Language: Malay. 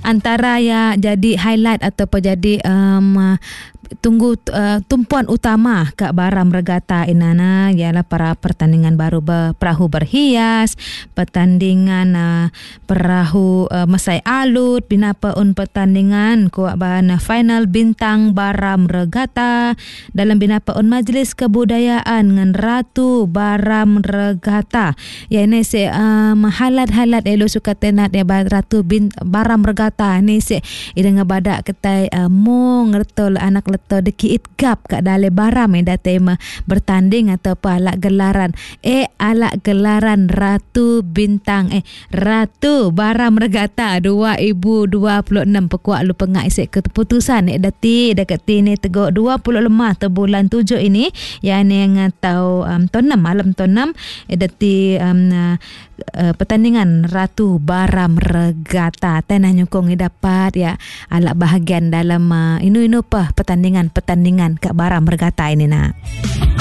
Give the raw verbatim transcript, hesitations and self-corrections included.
antara ya jadi highlight ataupun jadi um, tunggu uh, tumpuan utama Kak Baram Regatta inana ialah para pertandingan baru ber, perahu berhias, pertandingan uh, perahu uh, mesai alut, binapa un pertandingan kuat bahan final bintang Baram Regatta dalam binapa un majlis kebudayaan dengan Ratu Baram Regatta. Ya ini se um, halat-halat elo suka tenat ya Ratu bin Baram Regatta ni se idang badak ketai uh, mo ngertol anak leto deki itgap kat dale Baram yang datang bertanding atau apa alak gelaran eh alak gelaran Ratu Bintang eh Ratu Baram Regatta dua ribu dua puluh enam pekuak lu pengak isik keputusan eh dati dekat tini tegok dua puluh lima te bulan tujuh ini yang ni yang tahu um, tahun enam malam tahun enam eh dati um, uh, uh, pertandingan Ratu Baram Regatta tanah nyukong dapat ya alak bahagian dalam uh, inu-inu apa pertandingan pertandingan Kak Baram Regatta ini nak.